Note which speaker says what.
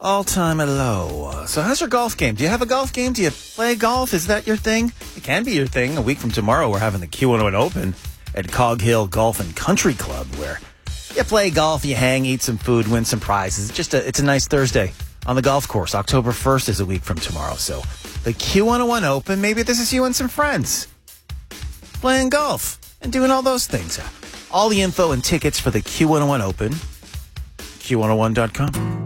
Speaker 1: all-time low. So how's your golf game? Do you have a golf game? Do you play golf? Is that your thing? It can be your thing. A week from tomorrow, we're having the Q101 Open at Cog Hill Golf and Country Club, where you play golf, you hang, eat some food, win some prizes. It's a nice Thursday on the golf course. October 1st is a week from tomorrow. So the Q101 Open, maybe this is you and some friends playing golf and doing all those things. All the info and tickets for the Q101 Open, Q101.com.